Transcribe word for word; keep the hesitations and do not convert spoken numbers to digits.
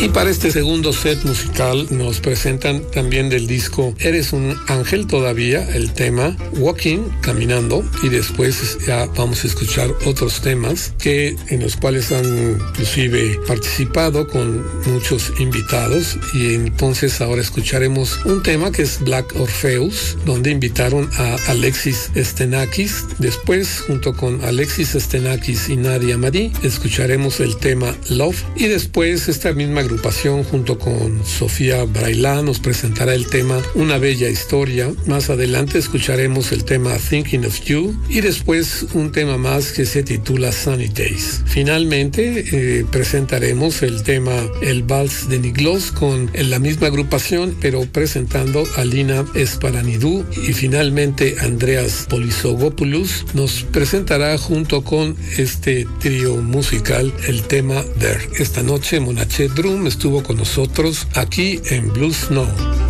Y para este segundo set musical nos presentan también del disco Eres un ángel todavía, el tema Walking, caminando, y después ya vamos a escuchar otros temas que en los cuales han inclusive participado con muchos invitados, y entonces ahora escucharemos un tema que es Black Orpheus, donde invitaron a Alexis Stenakis. Después, junto con Alexis Stenakis y Nadia Madi, escucharemos el tema Love, y después esta misma agrupación junto con Sofía Brailá nos presentará el tema Una bella historia. Más adelante escucharemos el tema Thinking of You y después un tema más que se titula Sunny Days. Finalmente eh, presentaremos el tema El Vals de Niglos con la misma agrupación, pero presentando a Lina Esparanidou, y finalmente Andreas Polisogopoulos nos presentará junto con este trío musical el tema There. Esta noche Monachet Drum estuvo con nosotros aquí en Blue Snow.